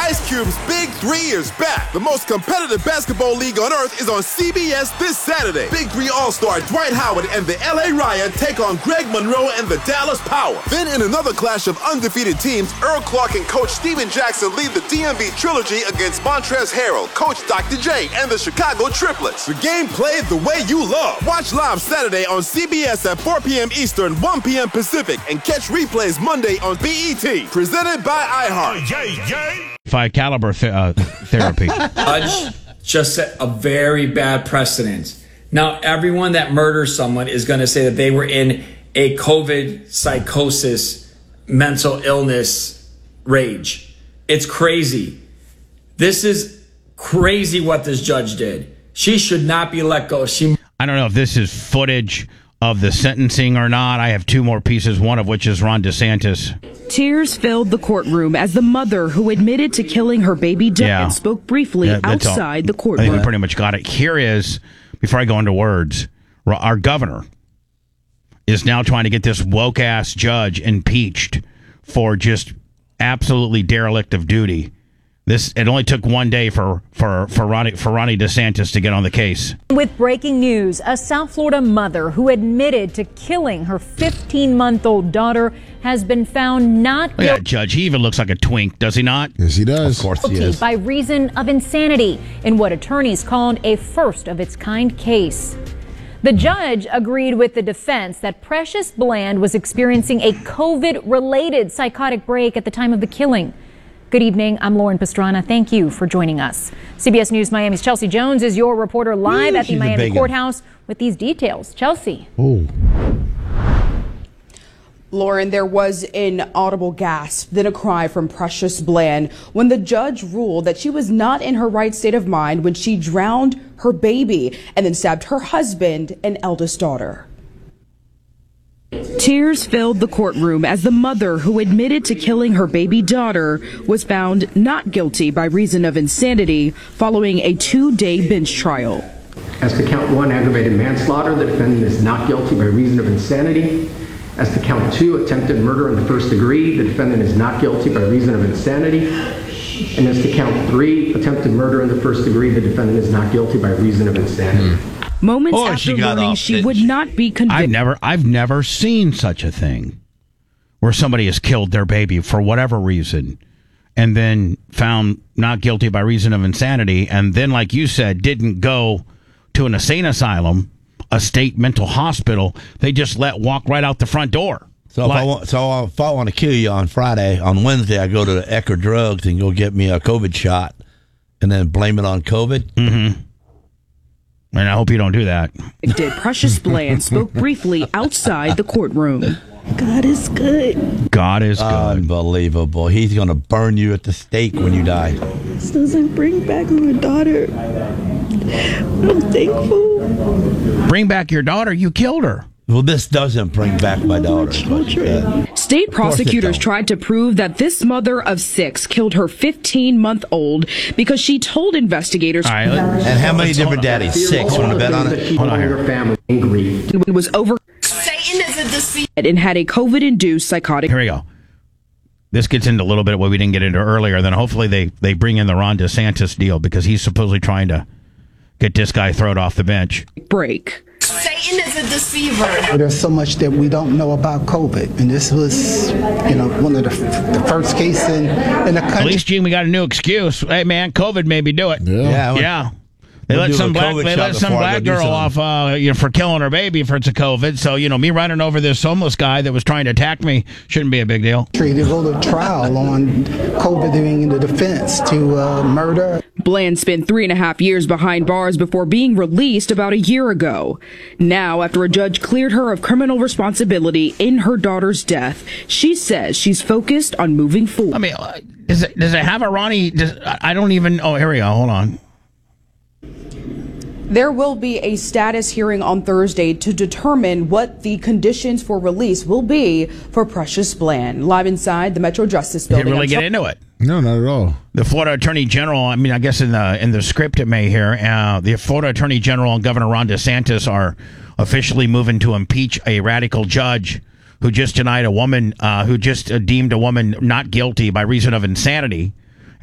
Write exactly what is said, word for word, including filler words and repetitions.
Ice Cube's Big Three is back. The most competitive basketball league on earth is on C B S this Saturday. Big Three All-Star Dwight Howard and the L A Riot take on Greg Monroe and the Dallas Power. Then in another clash of undefeated teams, Earl Clark and Coach Steven Jackson lead the D M V Trilogy against Montrezl Harrell, Coach Doctor J, and the Chicago Triplets. The game played the way you love. Watch live Saturday on C B S at four p.m. Eastern, one p.m. Pacific, and catch replays Monday on B E T. Presented by iHeart. Yay, yay. Five caliber th- uh, therapy. Judge just set a very bad precedent. Now, everyone that murders someone is going to say that they were in a COVID psychosis, mental illness rage. It's crazy. This is crazy what this judge did. She should not be let go. She. I don't know if this is footage of the sentencing or not. I have two more pieces, one of which is Ron DeSantis. Tears filled the courtroom as the mother who admitted to killing her baby dad Yeah. spoke briefly Yeah, that's outside all. the courtroom. I think we pretty much got it. Here is, before I go into words, our governor is now trying to get this woke-ass judge impeached for just absolutely derelict of duty. This it only took one day for for for Ronnie, for Ronnie DeSantis to get on the case. With breaking news, a South Florida mother who admitted to killing her fifteen-month-old daughter has been found not Look at that judge. He even looks like a twink, does he not? Yes, he does. Of course he guilty is. by reason of insanity in what attorneys called a first-of-its-kind case. The judge agreed with the defense that Precious Bland was experiencing a COVID-related psychotic break at the time of the killing. Good evening. I'm Lauren Pastrana. Thank you for joining us. C B S News Miami's Chelsea Jones is your reporter live Ooh, at the she's a Miami big one. courthouse with these details. Chelsea. Oh. Lauren, there was an audible gasp, then a cry from Precious Bland when the judge ruled that she was not in her right state of mind when she drowned her baby and then stabbed her husband and eldest daughter. Tears filled the courtroom as the mother who admitted to killing her baby daughter was found not guilty by reason of insanity following a two-day bench trial. As to count one, aggravated manslaughter, the defendant is not guilty by reason of insanity. As to count two, attempted murder in the first degree, the defendant is not guilty by reason of insanity. And as to count three, attempted murder in the first degree, the defendant is not guilty by reason of insanity. Mm. Moments Oh, after she got learning off, she didn't would she? not be convicted. I've never, I've never seen such a thing where somebody has killed their baby for whatever reason and then found not guilty by reason of insanity. And then, like you said, didn't go to an insane asylum, a state mental hospital. They just let walk right out the front door. So, Like- if I want, so if I want to kill you on Friday, on Wednesday I go to Ecker Drugs and go get me a COVID shot and then blame it on COVID? Mm-hmm. And I hope you don't do that. Did Precious Bland spoke briefly outside the courtroom. God is good. God is good. Unbelievable. He's going to burn you at the stake when you die. This doesn't bring back my daughter. I'm thankful. Bring back your daughter. You killed her. Well, this doesn't bring back my daughter. is what she said. State Of course it prosecutors don't. tried to prove that this mother of six killed her fifteen-month-old because she told investigators All right. let- And how many let's- different daddies? Six. Want to bet on it? Hold on here. Her family in grief. it was over Satan is a deceiver. and had a COVID-induced psychotic. Here we go. This gets into a little bit of what we didn't get into earlier. Then hopefully they, they bring in the Ron DeSantis deal because he's supposedly trying to get this guy thrown off the bench. break. Satan is a deceiver. There's so much that we don't know about COVID, and this was, you know, one of the, the first cases in, in the country. At least, Gene, we got a new excuse. Hey, man, COVID made me do it. Yeah. Yeah. They We'll let do some a black COVID they shot let some before I black go do girl off something. uh, you know, for killing her baby for it's a COVID. So you know me running over this homeless guy that was trying to attack me shouldn't be a big deal. To go to trial on COVID being in the defense to uh, murder. Bland spent three and a half years behind bars before being released about a year ago. Now, after a judge cleared her of criminal responsibility in her daughter's death, she says she's focused on moving forward. I mean, uh, does it does it have a Ronnie? Does, I I don't even. Oh, here we go. Hold on. There will be a status hearing on Thursday to determine what the conditions for release will be for Precious Bland. Live inside the Metro Justice Building. Didn't really get into it. No, not at all. The Florida Attorney General, I mean, I guess in the in the script it may here, uh, the Florida Attorney General and Governor Ron DeSantis are officially moving to impeach a radical judge who just denied a woman, uh, who just uh, deemed a woman not guilty by reason of insanity.